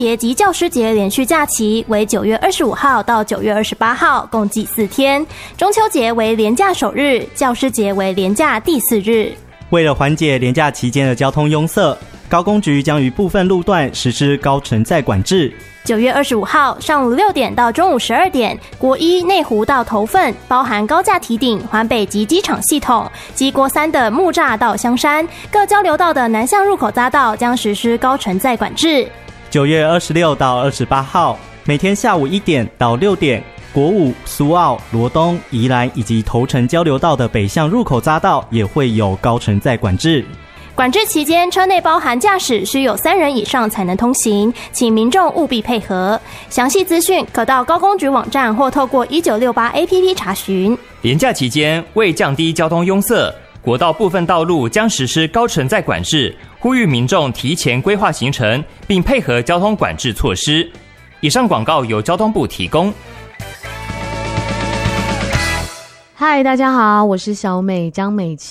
节及教师节连续假期为9月25号到9月28号，共计4天。中秋节为连假首日，教师节为连假第4日。 为了缓解连假期间的交通拥塞，高公局将于部分路段实施高承载管制。 9月25号上午6点到中午12点，国一内湖到头份，包含高架堤顶、环北及机场系统及国三的木栅到香山各交流道的南向入口匝道将实施高承载管制。 9月26到28号，每天下午1点到6点，国五、苏澳、罗东、宜兰以及头城交流道的北向入口匝道也会有高承载管制。 管制期间，车内包含驾驶需有3人以上才能通行，请民众务必配合。详细资讯可到高公局网站或透过1968 APP 查询。 连假期间，为降低交通拥塞，国道部分道路将实施高承载管制，呼吁民众提前规划行程，并配合交通管制措施。以上广告由交通部提供。 嗨，大家好，我是小美张美琪。